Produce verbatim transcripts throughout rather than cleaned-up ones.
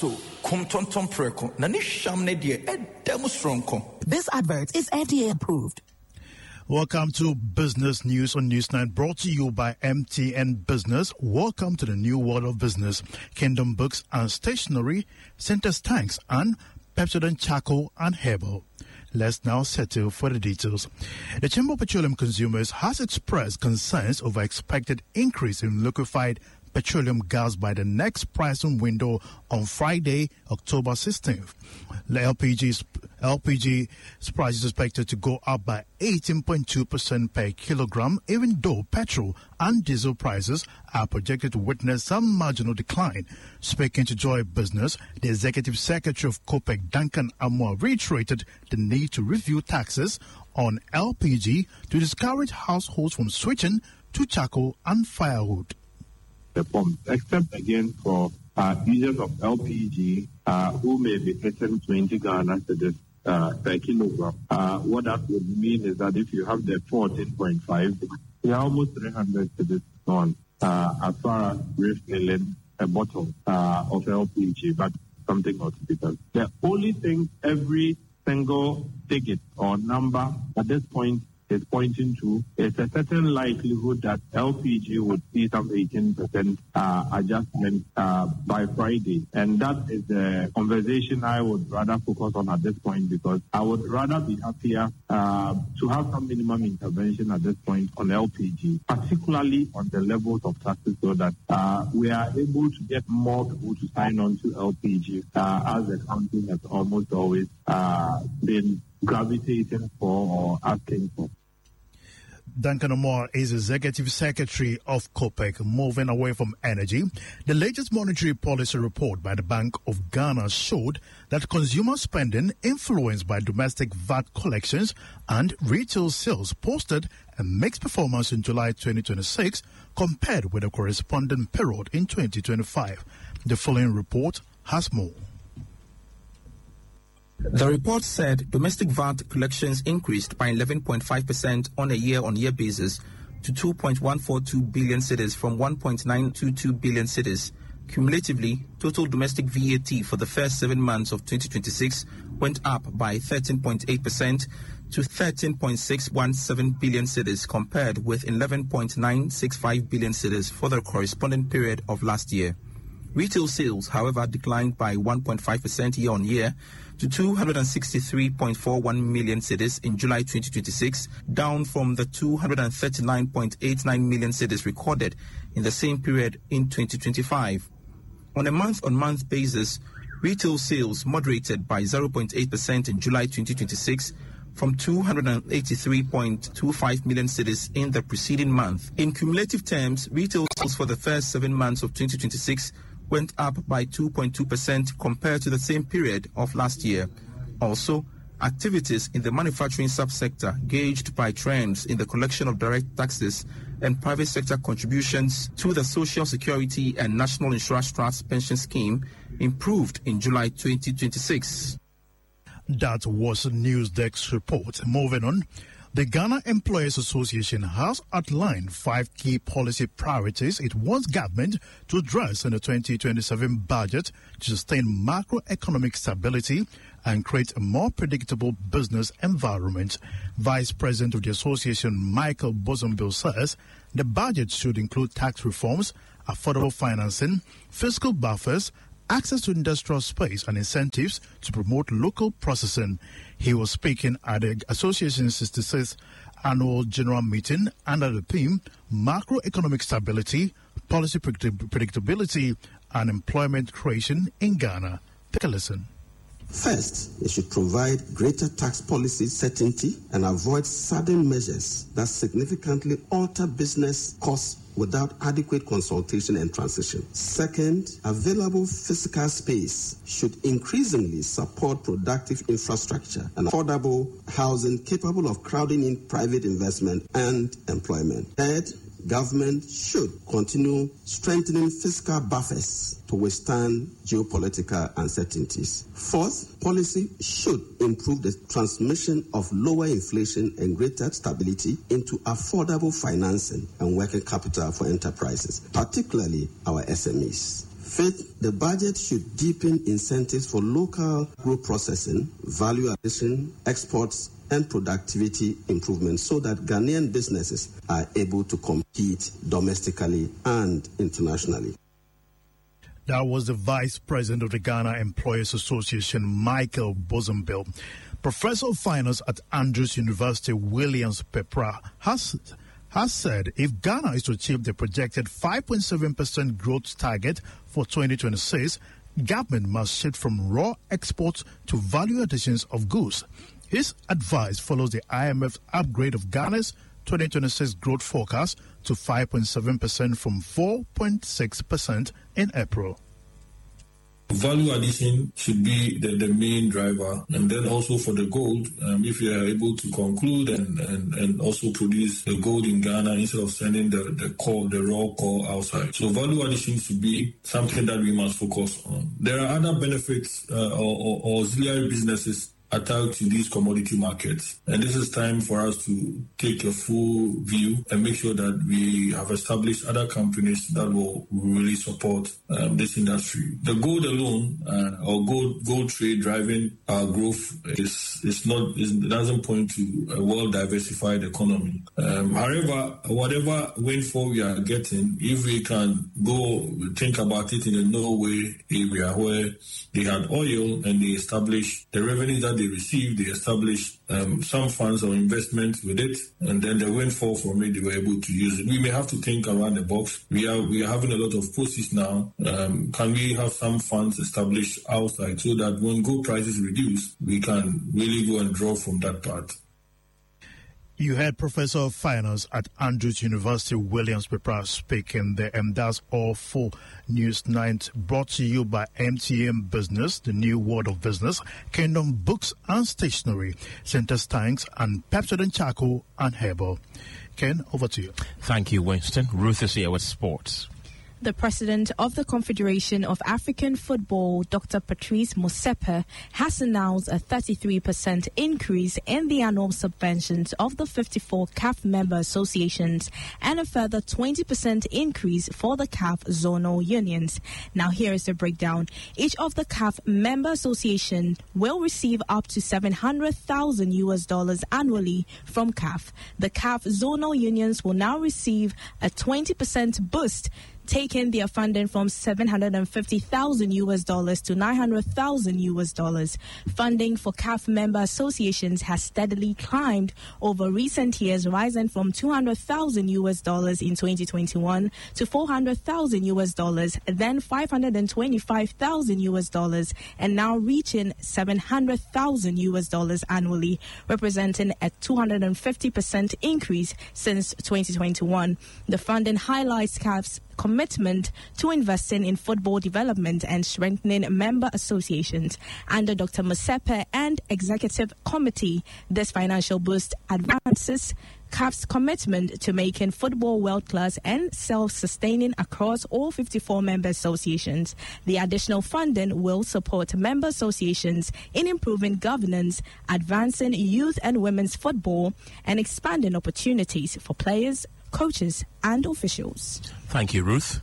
so kum tonton preko na ni sham ne de edem stronko. This advert is F D A approved. Welcome to Business News on Newsnight, brought to you by M T N Business. Welcome to the new world of business. Kingdom Books and Stationery, Centers Tanks, and Pepsodent Charcoal and Herbal. Let's now settle for the details. The Chamber of Petroleum Consumers has expressed concerns over expected increase in liquefied petroleum gas by the next pricing window on Friday, October sixteenth. The L P G's L P G price is expected to go up by eighteen point two percent per kilogram, even though petrol and diesel prices are projected to witness some marginal decline. Speaking to Joy Business, the Executive Secretary of COPEC, Duncan Amoah, reiterated the need to review taxes on L P G to discourage households from switching to charcoal and firewood. The pump, except again for uh, users of L P G uh, who may be getting twenty Ghana cedis uh, per kilogram. Uh, what that would mean is that if you have the fourteen point five, you're almost three hundred cedis on uh, as far as refilling a bottle uh, of L P G, but something ought to be done. The only thing every single ticket or number at this point is pointing to is a certain likelihood that L P G would see some eighteen percent uh, adjustment uh, by Friday. And that is the conversation I would rather focus on at this point, because I would rather be happier uh, to have some minimum intervention at this point on L P G, particularly on the levels of taxes, so that uh, we are able to get more people to sign on to L P G uh, as the country has almost always uh, been gravitating for or asking for. Duncan Amoah is Executive Secretary of COPEC. Moving away from energy, the latest monetary policy report by the Bank of Ghana showed that consumer spending influenced by domestic V A T collections and retail sales posted a mixed performance in July twenty twenty-six compared with the corresponding period in twenty twenty-five. The following report has more. The report said domestic V A T collections increased by eleven point five percent on a year-on-year basis to two point one four two billion cedis from one point nine two two billion cedis. Cumulatively, total domestic V A T for the first seven months of twenty twenty-six went up by thirteen point eight percent to thirteen point six one seven billion cedis compared with eleven point nine six five billion cedis for the corresponding period of last year. Retail sales, however, declined by one point five percent year-on-year to two hundred sixty-three point four one million cedis in July twenty twenty-six, down from the two hundred thirty-nine point eight nine million cedis recorded in the same period in twenty twenty-five. On a month-on-month basis, retail sales moderated by zero point eight percent in July twenty twenty-six from two hundred eighty-three point two five million cedis in the preceding month. In cumulative terms, retail sales for the first seven months of twenty twenty-six went up by two point two percent compared to the same period of last year. Also, activities in the manufacturing subsector, gauged by trends in the collection of direct taxes and private sector contributions to the Social Security and National Insurance Trust Pension Scheme, improved in July twenty twenty-six. That was Newsdesk's report. Moving on. The Ghana Employers Association has outlined five key policy priorities it wants government to address in the twenty twenty-seven budget to sustain macroeconomic stability and create a more predictable business environment. Vice President of the association, Michael Bozumbil, says the budget should include tax reforms, affordable financing, fiscal buffers, access to industrial space and incentives to promote local processing. He was speaking at the association's sixty-sixth annual general meeting under the theme Macroeconomic Stability, Policy Predictability and Employment Creation in Ghana. Take a listen. First, it should provide greater tax policy certainty and avoid sudden measures that significantly alter business costs without adequate consultation and transition. Second, available physical space should increasingly support productive infrastructure and affordable housing capable of crowding in private investment and employment. Third, government should continue strengthening fiscal buffers to withstand geopolitical uncertainties. Fourth, policy should improve the transmission of lower inflation and greater stability into affordable financing and working capital for enterprises, particularly our S M Es. Fifth, the budget should deepen incentives for local growth processing, value addition, exports, and productivity improvements so that Ghanaian businesses are able to compete domestically and internationally. That was the Vice President of the Ghana Employers Association, Michael Bosenbill. Professor of Finance at Andrews University, Williams Pepra, has has said if Ghana is to achieve the projected five point seven percent growth target for twenty twenty-six, government must shift from raw exports to value additions of goods. His advice follows the I M F's upgrade of Ghana's twenty twenty-six growth forecast to five point seven percent from four point six percent in April. Value addition should be the, the main driver, and then also for the gold, um, if you are able to conclude and, and, and also produce the gold in Ghana instead of sending the, the core, the raw core outside. So value addition should be something that we must focus on. There are other benefits uh, or, or, or auxiliary businesses attached to these commodity markets. And this is time for us to take a full view and make sure that we have established other companies that will really support um, this industry. The gold alone uh, or gold gold trade driving our growth is is not is, doesn't point to a well-diversified economy. Um, however, whatever windfall we are getting, if we can go think about it in a Norway area where they had oil and they established the revenue that they received, they established um, some funds or investment with it, and then the windfall from it, they were able to use it. We may have to think around the box. We are we are having a lot of posts now. Um, can we have some funds established outside so that when gold prices reduce, we can really go and draw from that part? You heard Professor of Finance at Andrews University, Williams Pepra, speaking there, and that's all for News Night, brought to you by M T N Business, the new world of business, Kingdom Books and Stationery, Centers Tanks, and Pepsodent Charcoal and Herbal. Ken, over to you. Thank you, Winston. Ruth is here with sports. The president of the Confederation of African Football, Doctor Patrice Motsepe, has announced a thirty-three percent increase in the annual subventions of the fifty-four C A F member associations and a further twenty percent increase for the C A F zonal unions. Now here is the breakdown. Each of the C A F member association will receive up to seven hundred thousand U S dollars annually from C A F. The C A F zonal unions will now receive a twenty percent boost, taking their funding from seven hundred fifty thousand U S dollars to nine hundred thousand U S dollars. Funding for C A F member associations has steadily climbed over recent years, rising from two hundred thousand U S dollars in twenty twenty-one to four hundred thousand U S dollars, then five hundred twenty-five thousand U S dollars, and now reaching seven hundred thousand U S dollars annually, representing a two hundred fifty percent increase since twenty twenty-one. The funding highlights C A F's commitment to investing in football development and strengthening member associations. Under Doctor Motsepe and Executive Committee, this financial boost advances C A F's commitment to making football world-class and self-sustaining across all fifty-four member associations. The additional funding will support member associations in improving governance, advancing youth and women's football, and expanding opportunities for players, coaches, and officials. Thank you, Ruth.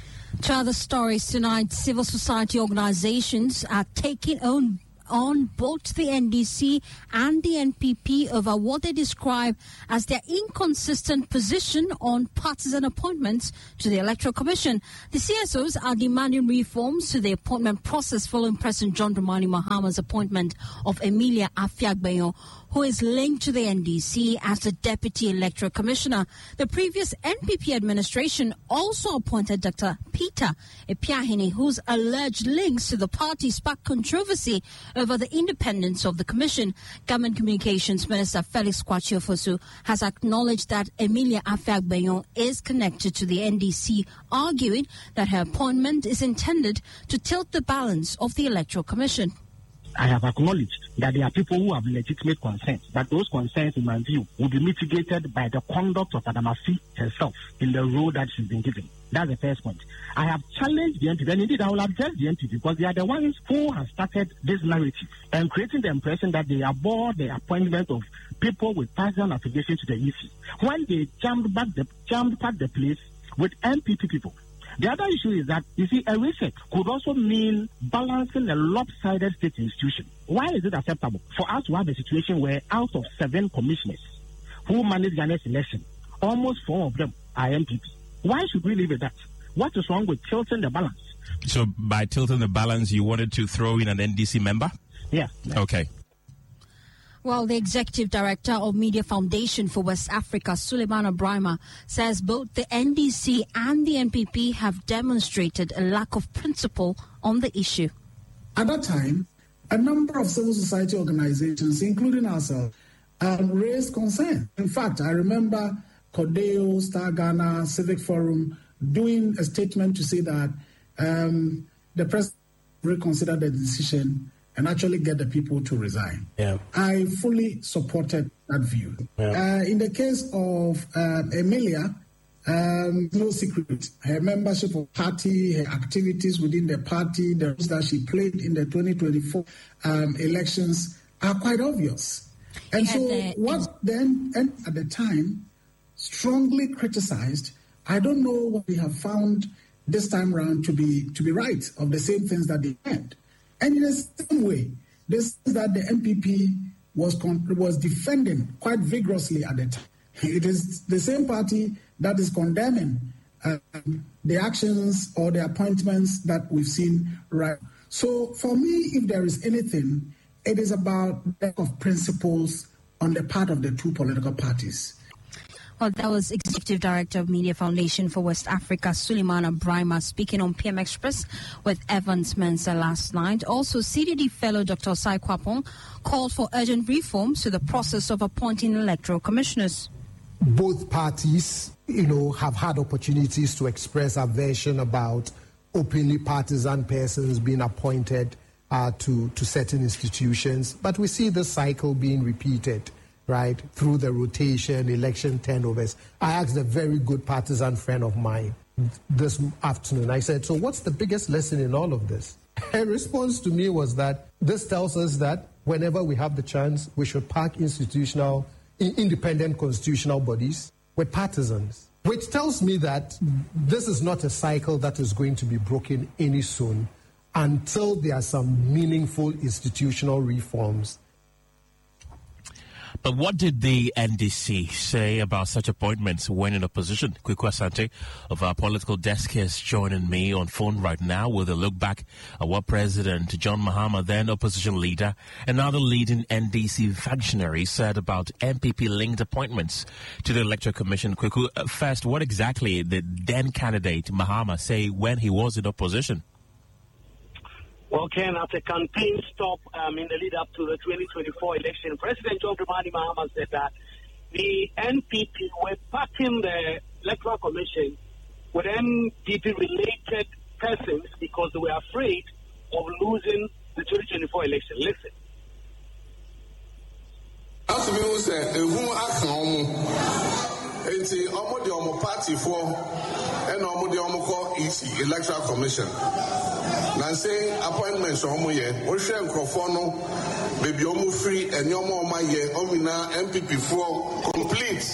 To other stories tonight, civil society organizations are taking on on both the N D C and the N P P over what they describe as their inconsistent position on partisan appointments to the Electoral Commission. The C S Os are demanding reforms to the appointment process following President John Dramani Mahama's appointment of Emilia Afiagbenyo, who is linked to the N D C as the Deputy Electoral Commissioner. The previous N P P administration also appointed Doctor Peter Epiahene, whose alleged links to the party sparked controversy over the independence of the commission. Government Communications Minister Felix Kwakye-Ofosu has acknowledged that Emilia Afiagbenyo is connected to the N D C, arguing that her appointment is intended to tilt the balance of the Electoral Commission. I have acknowledged that there are people who have legitimate concerns, but those concerns, in my view, will be mitigated by the conduct of Adamafi herself in the role that she's been given. That's the first point. I have challenged the N P P, and indeed I will address the N P P, because they are the ones who have started this narrative and creating the impression that they abhor the appointment of people with partisan affiliation to the E C, when they jammed back the jammed back the place with N P P people. The other issue is that, you see, a reset could also mean balancing a lopsided state institution. Why is it acceptable for us to have a situation where out of seven commissioners who manage Ghana's election, almost four of them are M P P? Why should we leave it at that? What is wrong with tilting the balance? So by tilting the balance, you wanted to throw in an N D C member? Yeah. Okay. Well, the Executive Director of Media Foundation for West Africa, Suleiman Brahima, says both the N D C and the N P P have demonstrated a lack of principle on the issue. At that time, a number of civil society organizations, including ourselves, um, raised concern. In fact, I remember Cordeo, Star Ghana, Civic Forum doing a statement to say that um, the president reconsider the decision and actually get the people to resign. Yeah. I fully supported that view. Yeah. Uh, in the case of uh, Emilia, um, no secret, her membership of party, her activities within the party, the roles that she played in the twenty twenty-four um, elections are quite obvious. And so the, what then, and at the time, strongly criticized, I don't know what we have found this time around to be to be right of the same things that they had. And in the same way, this is that the N P P was con- was defending quite vigorously at the time. It is the same party that is condemning um, the actions or the appointments that we've seen right. So for me, if there is anything, it is about lack of principles on the part of the two political parties. Well, that was Executive Director of Media Foundation for West Africa, Suleiman Brahima, speaking on P M Express with Evans Mensah last night. Also, C D D fellow Doctor Osai Kwapong called for urgent reforms to the process of appointing electoral commissioners. Both parties, you know, have had opportunities to express aversion about openly partisan persons being appointed uh, to, to certain institutions. But we see this cycle being repeated, right, through the rotation, election turnovers. I asked a very good partisan friend of mine this afternoon. I said, so what's the biggest lesson in all of this? Her response to me was that this tells us that whenever we have the chance, we should park institutional, independent constitutional bodies with partisans, which tells me that this is not a cycle that is going to be broken any soon until there are some meaningful institutional reforms. But what did the N D C say about such appointments when in opposition? Kweku Asante of our political desk is joining me on phone right now with a look back at what President John Mahama, then opposition leader, and other leading N D C functionaries said about N P P-linked appointments to the Electoral Commission. Kweku, first, what exactly did then candidate Mahama say when he was in opposition? Well, Ken, at a campaign stop um, in the lead up to the twenty twenty-four election, President John Dramani Mahama said that the N P P were backing the Electoral Commission with N P P-related persons because they were afraid of losing the twenty twenty-four election. Listen. Enti omo de omo party for and omo de omo call E C Electoral Commission. Na say appointments omo ye wo hwe nkrofo no baby omo free and omo oma ye omina N P P for complete.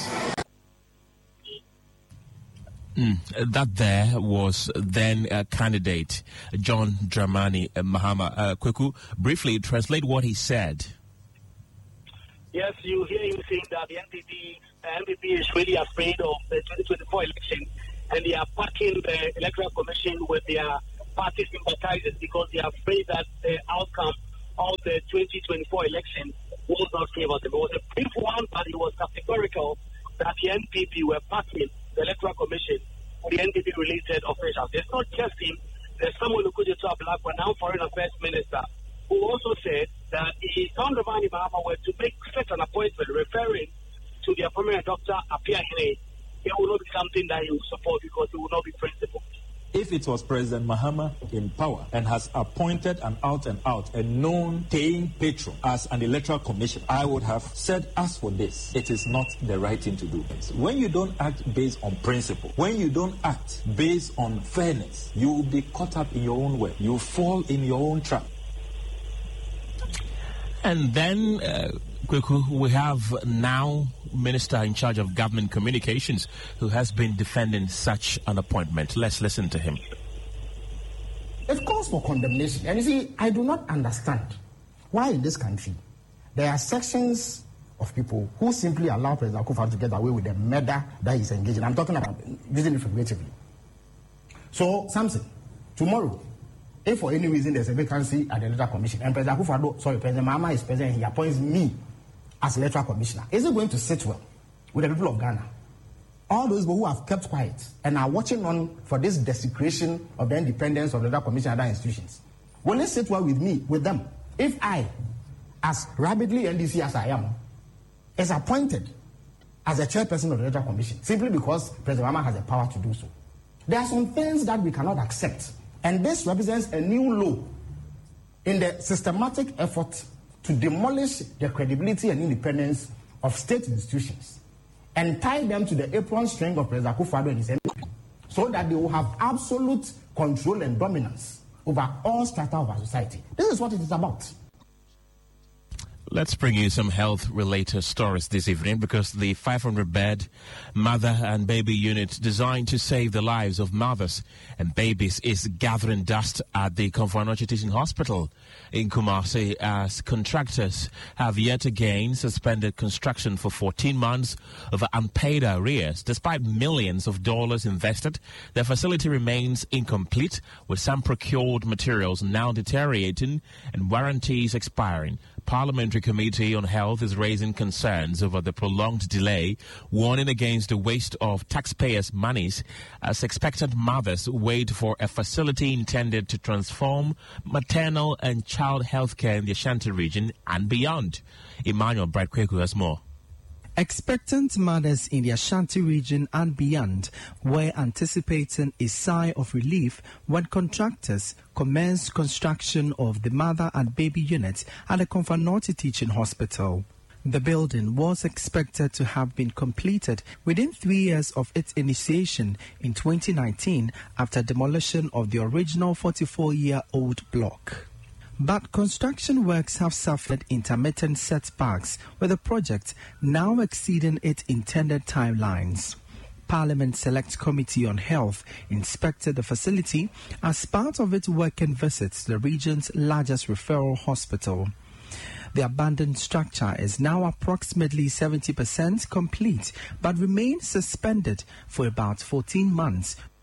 Mm, that there was then uh, candidate John Dramani Mahama. Uh, Kweku, briefly translate what he said. Yes, you hear him saying that the N P P N P P is really afraid of the twenty twenty-four election, and they are backing the Electoral Commission with their party sympathizers because they are afraid that the outcome of the twenty twenty-four election will not favor them. It was a brief one, but it was categorical that the N P P were backing the Electoral Commission for the N P P-related officials. It's not just him. There's someone who could talk black, but now Foreign Affairs Minister, who also said that if John Dramani Mahama were to make such an appointment referring to the appointment of Doctor Appiah Hene, it will not be something that he will support because it will not be principled. If it was President Mahama in power and has appointed an out and out, a known paying patron as an electoral commission, I would have said, as for this, it is not the right thing to do. When you don't act based on principle, when you don't act based on fairness, you will be caught up in your own way. You fall in your own trap. And then, uh, we have now Minister in charge of Government Communications who has been defending such an appointment. Let's listen to him. It calls for condemnation. And you see, I do not understand why in this country there are sections of people who simply allow President Akufo-Addo to get away with the murder that he's engaged in. I'm talking about using it figuratively. So, Samson, tomorrow, if for any reason there's a vacancy at the Electoral Commission, and President Akufo-Addo, sorry, President Mahama is president, he appoints me as Electoral Commissioner, is it going to sit well with the people of Ghana? All those people who have kept quiet and are watching on for this desecration of the independence of the Electoral Commission and other institutions, will it sit well with me, with them, if I, as rabidly N D C as I am, is appointed as a chairperson of the Electoral Commission, simply because President Mahama has the power to do so? There are some things that we cannot accept, and this represents a new low in the systematic effort to demolish the credibility and independence of state institutions and tie them to the apron string of President Akufo-Addo and his M P, so that they will have absolute control and dominance over all strata of our society. This is what it is about. Let's bring you some health-related stories this evening, because the five hundred bed mother and baby unit designed to save the lives of mothers and babies is gathering dust at the Komfo Anokye Teaching Hospital in Kumasi, as contractors have yet again suspended construction for fourteen months over unpaid arrears. Despite millions of dollars invested, the facility remains incomplete, with some procured materials now deteriorating and warranties expiring. Parliamentary Committee on Health is raising concerns over the prolonged delay, warning against the waste of taxpayers' monies as expectant mothers wait for a facility intended to transform maternal and child health care in the Ashanti region and beyond. Emmanuel Bright-Kweku has more. Expectant mothers in the Ashanti region and beyond were anticipating a sigh of relief when contractors commenced construction of the mother and baby unit at the Komfo Anokye Teaching Hospital. The building was expected to have been completed within three years of its initiation in twenty nineteen after demolition of the original forty-four-year-old block. But construction works have suffered intermittent setbacks, with the project now exceeding its intended timelines. Parliament Select Committee on Health inspected the facility as part of its working visits to the region's largest referral hospital. The abandoned structure is now approximately seventy percent complete, but remains suspended for about fourteen months